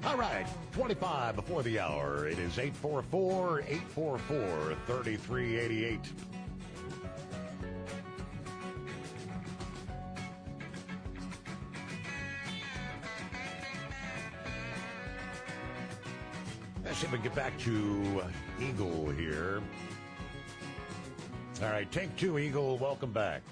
All right, 25 before the hour. It is 844-844-3388. Let's see if we can get back to Eagle here. All right, take two, Eagle. Welcome back.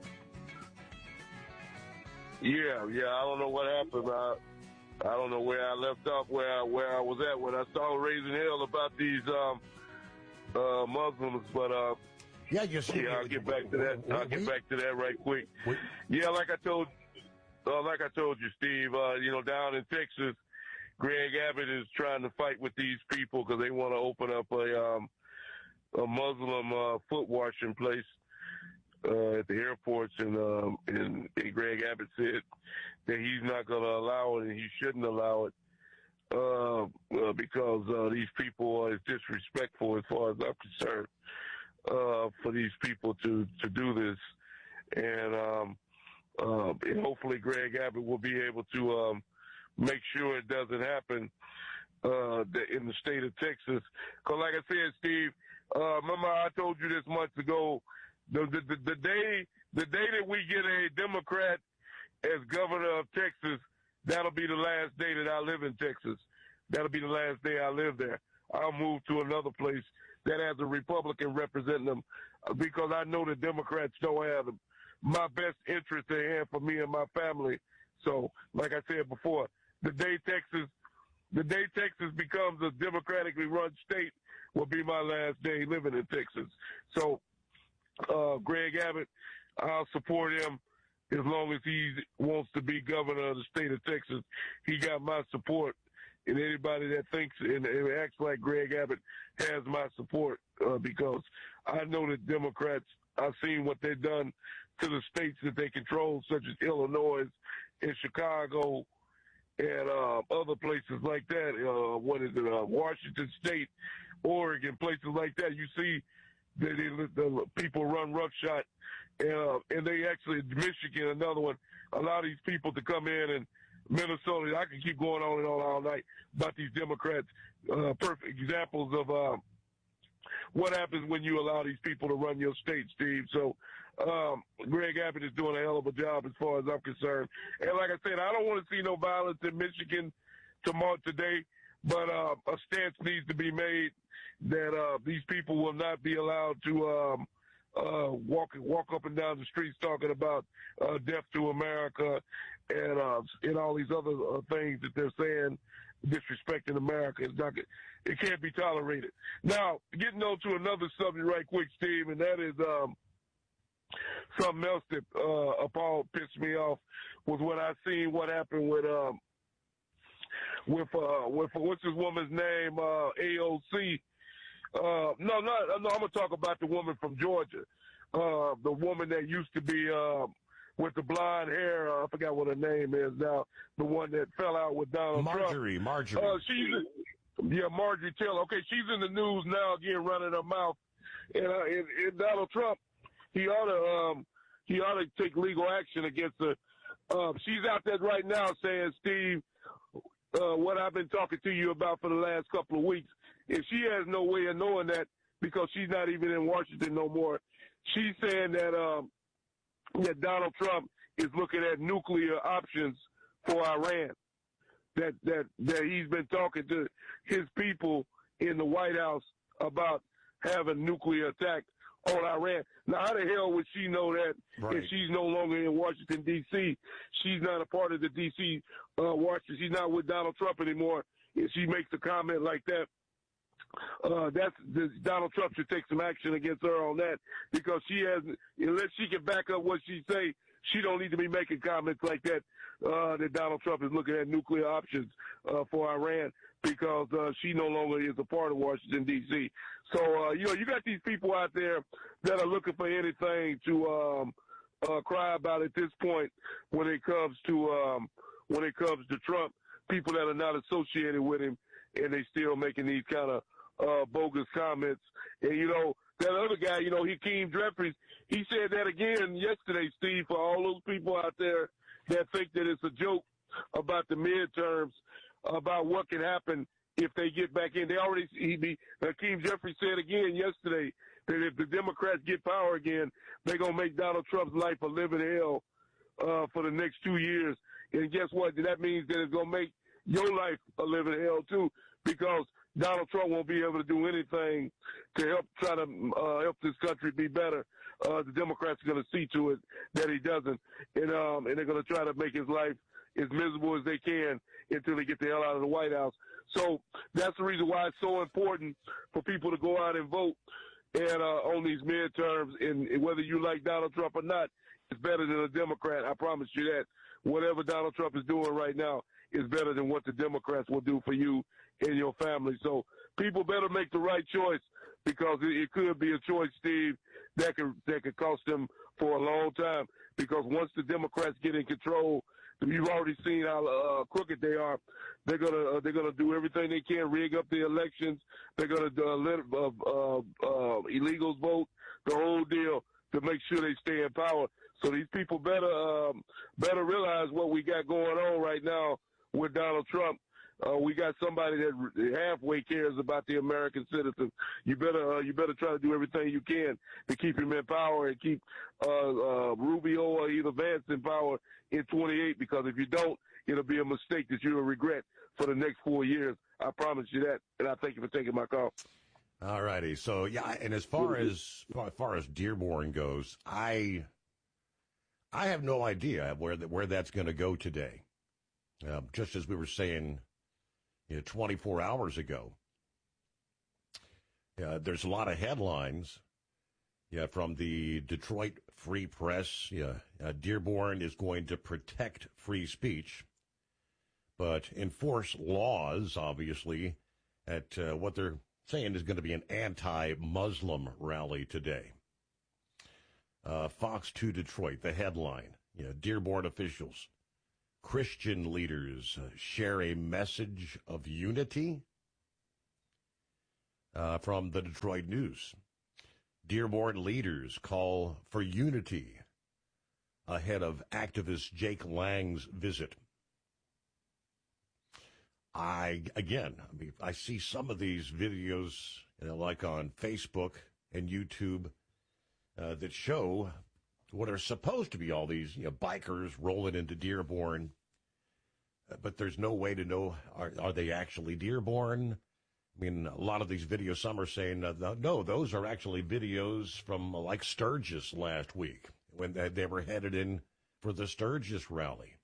Yeah. I don't know what happened. I don't know where I left off, where I was at when I started raising hell about these Muslims. But yeah, you see, I'll get back to that. I'll get back to that right quick. Yeah, like I told you, Steve. Down in Texas, Greg Abbott is trying to fight with these people because they want to open up a Muslim foot washing place at the airports, and Greg Abbott said that he's not going to allow it and he shouldn't allow it because these people is disrespectful as far as I'm concerned for these people to do this, and hopefully Greg Abbott will be able to make sure it doesn't happen in the state of Texas. Because like I said, Steve, remember I told you this months ago, the day that we get a Democrat as governor of Texas, that'll be the last day that I live in Texas. That'll be the last day I live there. I'll move to another place that has a Republican representing them because I know the Democrats don't have my best interest at hand for me and my family. So, like I said before, the day Texas becomes a democratically run state will be my last day living in Texas. So, Greg Abbott, I'll support him as long as he wants to be governor of the state of Texas. He got my support, and anybody that thinks and acts like Greg Abbott has my support because I know that Democrats, I've seen what they've done to the states that they control, such as Illinois and Chicago and other places like that. Washington State, Oregon, places like that. You see the people run roughshod, and they actually, Michigan, another one, allow these people to come in, and Minnesota. I can keep going on and on all night about these Democrats. Perfect examples of what happens when you allow these people to run your state, Steve. So Greg Abbott is doing a hell of a job as far as I'm concerned. And like I said, I don't want to see no violence in Michigan today, but a stance needs to be made that these people will not be allowed to walk up and down the streets talking about death to America and all these other things that they're saying, disrespecting America. It can't be tolerated. Now, getting on to another subject right quick, Steve, and that is something else that pissed me off was when I seen what happened with what's this woman's name, AOC. No, I'm gonna talk about the woman from Georgia, the woman that used to be with the blonde hair. I forgot what her name is now. The one that fell out with Donald Trump. Marjorie. Marjorie Taylor. Okay, she's in the news now again, running her mouth. And Donald Trump, he ought to take legal action against her. She's out there right now saying, Steve, what I've been talking to you about for the last couple of weeks. If she has no way of knowing that because she's not even in Washington no more, she's saying that that Donald Trump is looking at nuclear options for Iran. That he's been talking to his people in the White House about having nuclear attack on Iran. Now, how the hell would she know that if she's no longer in Washington, D.C.? She's not a part of the D.C. Washington. She's not with Donald Trump anymore. If she makes a comment like that, Donald Trump should take some action against her on that because unless she can back up what she say, she don't need to be making comments like that, that Donald Trump is looking at nuclear options for Iran because she no longer is a part of Washington, D.C. So, you got these people out there that are looking for anything to cry about at this point when it comes to Trump, people that are not associated with him, and they still making these kind of bogus comments. And, that other guy, Hakeem Jeffries, he said that again yesterday, Steve, for all those people out there that think that it's a joke about the midterms, about what can happen if they get back in. Hakeem Jeffries said again yesterday that if the Democrats get power again, they're going to make Donald Trump's life a living hell for the next 2 years. And guess what? That means that it's going to make your life a living hell, too, because Donald Trump won't be able to do anything to try to help this country be better. The Democrats are going to see to it that he doesn't, and they're going to try to make his life as miserable as they can until they get the hell out of the White House. So that's the reason why it's so important for people to go out and vote and on these midterms. And whether you like Donald Trump or not, it's better than a Democrat. I promise you that. Whatever Donald Trump is doing right now is better than what the Democrats will do for you and your family. So people better make the right choice, because it could be a choice, Steve, that could cost them for a long time. Because once the Democrats get in control, you've already seen how crooked they are. They're gonna do everything they can, rig up the elections. They're gonna let illegals vote, the whole deal, to make sure they stay in power. So these people better realize what we got going on right now with Donald Trump. We got somebody that halfway cares about the American citizen. You better try to do everything you can to keep him in power and keep Rubio or either Vance in power in 28, because if you don't, it'll be a mistake that you'll regret for the next 4 years. I promise you that, and I thank you for taking my call. All righty. So, yeah, and as far as Dearborn goes, I have no idea where that's going to go today. Just as we were saying 24 hours ago, there's a lot of headlines from the Detroit Free Press. Dearborn is going to protect free speech, but enforce laws, obviously, at what they're saying is going to be an anti-Muslim rally today. Fox 2 Detroit, the headline, Dearborn officials, Christian leaders share a message of unity. From the Detroit News, Dearborn leaders call for unity ahead of activist Jake Lang's visit. I see some of these videos, like on Facebook and YouTube, that show what are supposed to be all these bikers rolling into Dearborn, but there's no way to know, are they actually Dearborn? I mean, a lot of these videos, some are saying, no, those are actually videos from like Sturgis last week when they were headed in for the Sturgis rally.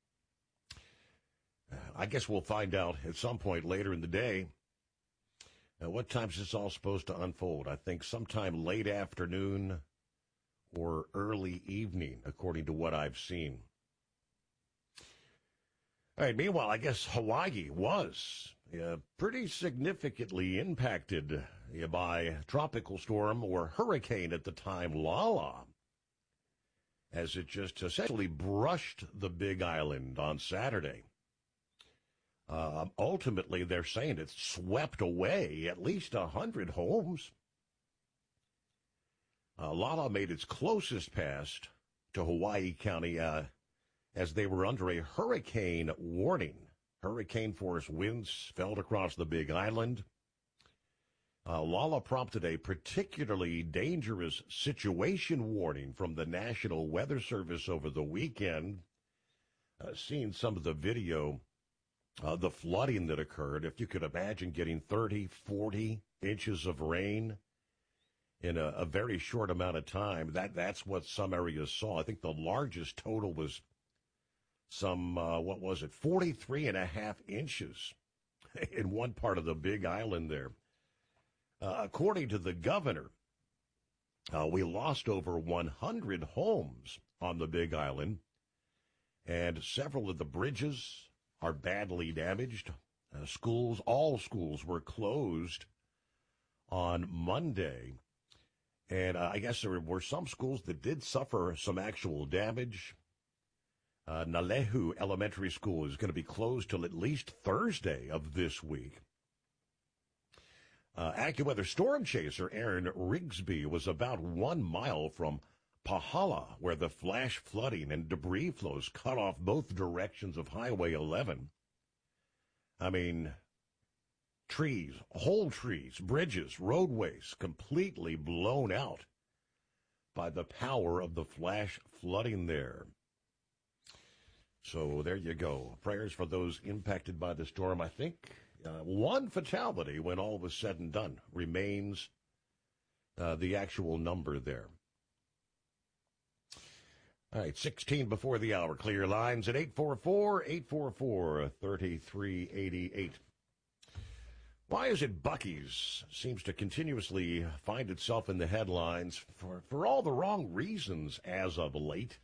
I guess we'll find out at some point later in the day. What time is this all supposed to unfold? I think sometime late afternoon or early evening, according to what I've seen. All right, meanwhile, I guess Hawaii was pretty significantly impacted by tropical storm or hurricane at the time, Lala, as it just essentially brushed the Big Island on Saturday. Ultimately, they're saying it swept away at least 100 homes. Lala made its closest pass to Hawaii County as they were under a hurricane warning. Hurricane force winds fell across the Big Island. Lala prompted a particularly dangerous situation warning from the National Weather Service over the weekend. Seeing some of the video, the flooding that occurred, if you could imagine getting 30, 40 inches of rain in a very short amount of time, that's what some areas saw. I think the largest total was some, 43 and a half inches in one part of the Big Island there. According to the governor, we lost over 100 homes on the Big Island, and several of the bridges are badly damaged. All schools were closed on Monday. And I guess there were some schools that did suffer some actual damage. Nalehu Elementary School is going to be closed till at least Thursday of this week. AccuWeather storm chaser Aaron Rigsby was about 1 mile from Pahala, where the flash flooding and debris flows cut off both directions of Highway 11. I mean, trees, whole trees, bridges, roadways completely blown out by the power of the flash flooding there. So there you go. Prayers for those impacted by the storm. I think one fatality, when all was said and done, remains the actual number there. All right, 16 before the hour. Clear lines at 844-3388. Why is it Buc-ee's seems to continuously find itself in the headlines for all the wrong reasons as of late?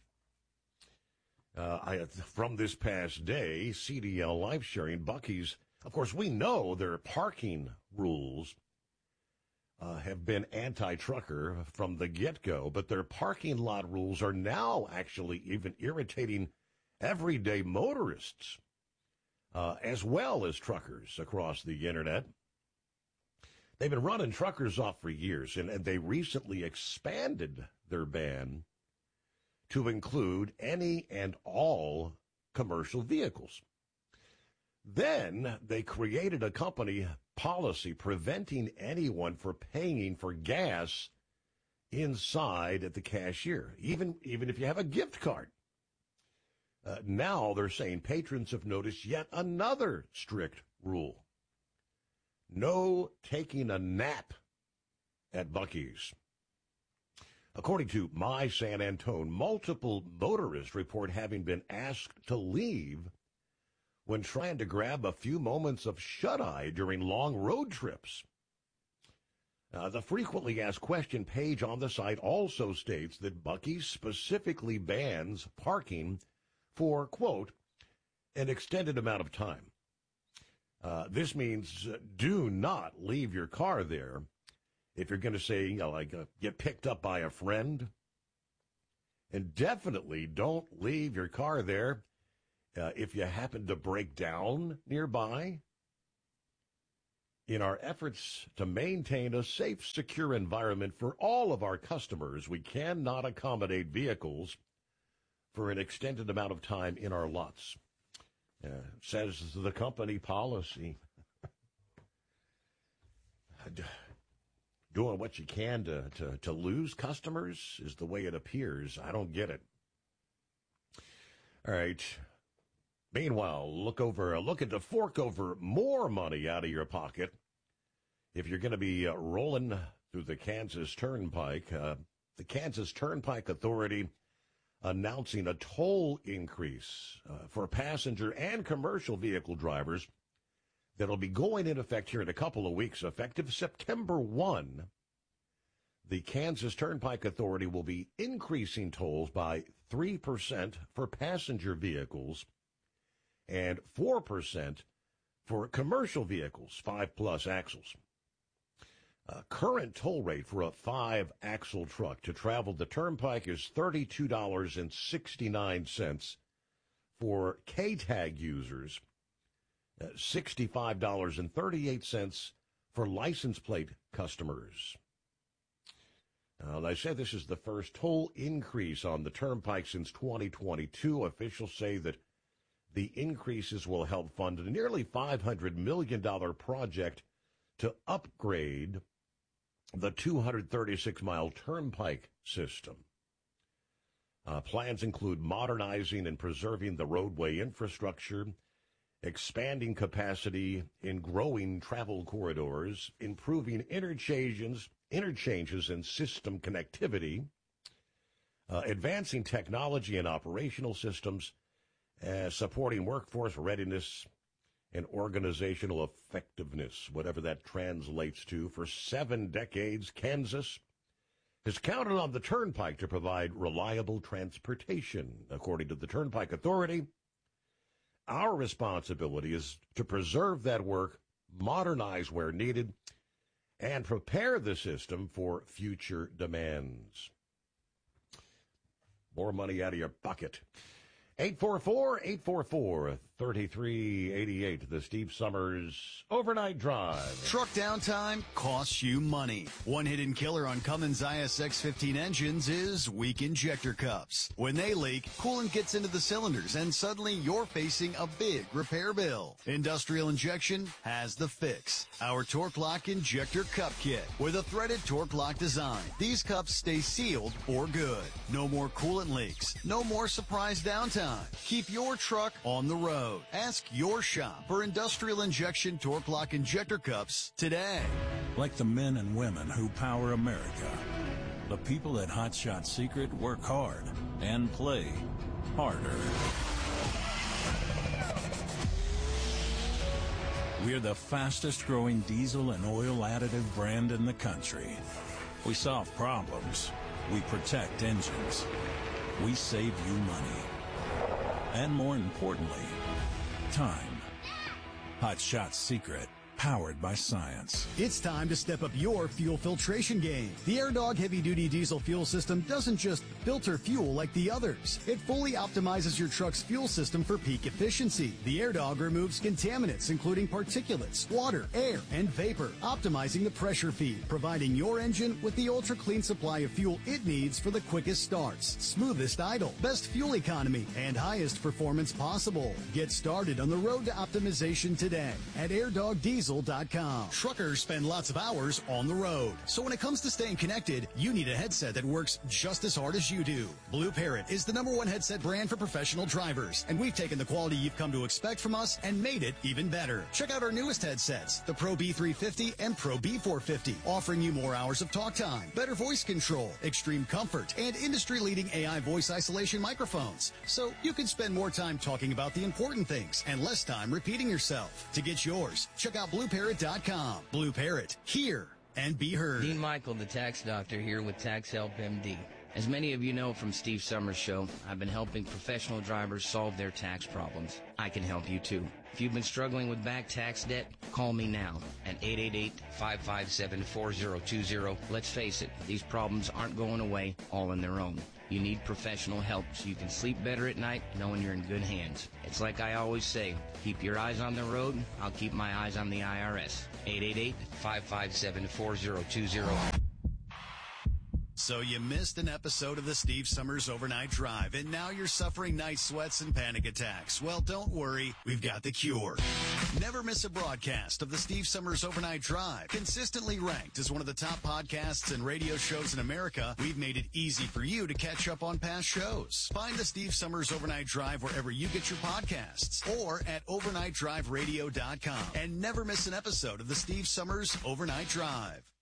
From this past day, CDL Life Sharing, Buc-ee's, of course, we know their parking rules have been anti-trucker from the get-go, but their parking lot rules are now actually even irritating everyday motorists, as well as truckers across the internet. They've been running truckers off for years, and they recently expanded their ban to include any and all commercial vehicles. Then they created a company policy preventing anyone from paying for gas inside at the cashier, even if you have a gift card. Now they're saying patrons have noticed yet another strict rule. No taking a nap at Buc-ee's. According to My San Antone, multiple motorists report having been asked to leave when trying to grab a few moments of shut-eye during long road trips. The frequently asked question page on the site also states that Buc-ee's specifically bans parking for, quote, an extended amount of time. This means do not leave your car there if you're going to say, get picked up by a friend. And definitely don't leave your car there if you happen to break down nearby. In our efforts to maintain a safe, secure environment for all of our customers, we cannot accommodate vehicles for an extended amount of time in our lots, says the company policy. Doing what you can to lose customers is the way it appears. I don't get it. All right. Meanwhile, look to fork over more money out of your pocket if you're going to be rolling through the Kansas Turnpike. The Kansas Turnpike Authority announcing a toll increase for passenger and commercial vehicle drivers that'll be going in effect here in a couple of weeks, effective September 1. The Kansas Turnpike Authority will be increasing tolls by 3% for passenger vehicles and 4% for commercial vehicles, 5+ axles. Current toll rate for a 5-axle truck to travel the turnpike is $32.69 for K-Tag users, $65.38 for license plate customers. They said this is the first toll increase on the turnpike since 2022. Officials say that the increases will help fund a nearly $500 million project to upgrade the 236-mile turnpike system. Plans include modernizing and preserving the roadway infrastructure, expanding capacity in growing travel corridors, improving interchanges and system connectivity, advancing technology and operational systems, supporting workforce readiness and organizational effectiveness, whatever that translates to. For 7 decades, Kansas has counted on the Turnpike to provide reliable transportation. According to the Turnpike Authority, our responsibility is to preserve that work, modernize where needed, and prepare the system for future demands. More money out of your bucket. 844-844-3388. 3388, the Steve Summers Overnight Drive. Truck downtime costs you money. One hidden killer on Cummins ISX-15 engines is weak injector cups. When they leak, coolant gets into the cylinders and suddenly you're facing a big repair bill. Industrial Injection has the fix. Our Torque Lock Injector Cup Kit with a threaded Torque Lock design. These cups stay sealed for good. No more coolant leaks. No more surprise downtime. Keep your truck on the road. Ask your shop for Industrial Injection Torque Lock Injector Cups today. Like the men and women who power America, the people at Hot Shot Secret work hard and play harder. We're the fastest growing diesel and oil additive brand in the country. We solve problems. We protect engines. We save you money. And more importantly, time. Hot Shot Secret, powered by science. It's time to step up your fuel filtration game. The AirDog heavy-duty diesel fuel system doesn't just filter fuel like the others. It fully optimizes your truck's fuel system for peak efficiency. The AirDog removes contaminants, including particulates, water, air, and vapor, optimizing the pressure feed, providing your engine with the ultra-clean supply of fuel it needs for the quickest starts, smoothest idle, best fuel economy, and highest performance possible. Get started on the road to optimization today at AirDogDiesel.com. Truckers spend lots of hours on the road. So when it comes to staying connected, you need a headset that works just as hard as you do. Blue Parrot is the #1 headset brand for professional drivers, and we've taken the quality you've come to expect from us and made it even better. Check out our newest headsets, the Pro B350 and Pro B450, offering you more hours of talk time, better voice control, extreme comfort, and industry-leading AI voice isolation microphones. So you can spend more time talking about the important things and less time repeating yourself. To get yours, check out BlueParrot.com. Blue Parrot, hear and be heard. Dean Michael, the tax doctor, here with Tax Help MD. As many of you know from Steve Summers' show, I've been helping professional drivers solve their tax problems. I can help you too. If you've been struggling with back tax debt, call me now at 888-557-4020. Let's face it, these problems aren't going away all on their own. You need professional help so you can sleep better at night knowing you're in good hands. It's like I always say, keep your eyes on the road, I'll keep my eyes on the IRS. 888-557-4020. So you missed an episode of the Steve Summers Overnight Drive, and now you're suffering night sweats and panic attacks. Well, don't worry. We've got the cure. Never miss a broadcast of the Steve Summers Overnight Drive. Consistently ranked as one of the top podcasts and radio shows in America, we've made it easy for you to catch up on past shows. Find the Steve Summers Overnight Drive wherever you get your podcasts or at overnightdriveradio.com. And never miss an episode of the Steve Summers Overnight Drive.